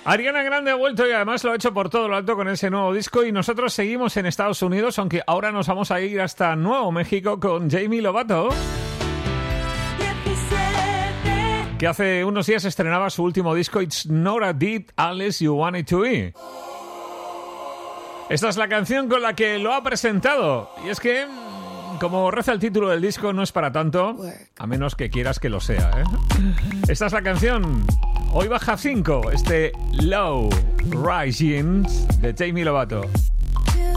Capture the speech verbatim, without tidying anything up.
Ariana Grande ha vuelto y además lo ha hecho por todo lo alto con ese nuevo disco y nosotros seguimos en Estados Unidos, aunque ahora nos vamos a ir hasta Nuevo México con Demi Lovato, que hace unos días estrenaba su último disco It's Not a Deep Unless You Want It to Be. Esta es la canción con la que lo ha presentado y es que, como reza el título del disco, no es para tanto, a menos que quieras que lo sea, ¿eh? Esta es la canción. Hoy baja cinco, este Low Rising de Demi Lovato.